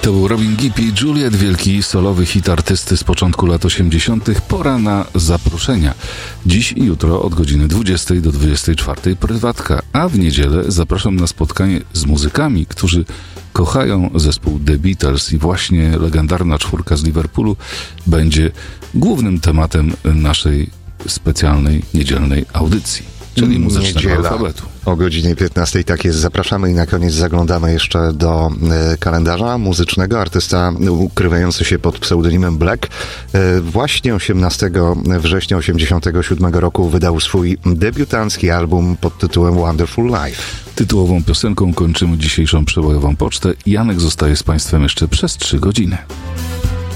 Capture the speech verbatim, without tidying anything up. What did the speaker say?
To był Robin Gibb i Juliet, wielki solowy hit artysty z początku lat osiemdziesiątych. Pora na zaproszenia. Dziś i jutro od godziny dwudziestej do dwudziestej czwartej prywatka, a w niedzielę zapraszam na spotkanie z muzykami, którzy kochają zespół The Beatles i właśnie legendarna czwórka z Liverpoolu będzie głównym tematem naszej specjalnej niedzielnej audycji, czyli muzycznego Niedziela alfabetu. O godzinie piętnastej, tak jest, zapraszamy i na koniec zaglądamy jeszcze do e, kalendarza muzycznego. Artysta ukrywający się pod pseudonimem Black e, właśnie osiemnastego września osiemdziesiątego siódmego roku wydał swój debiutancki album pod tytułem Wonderful Life. Tytułową piosenką kończymy dzisiejszą przebojową pocztę. Janek zostaje z Państwem jeszcze przez trzy godziny.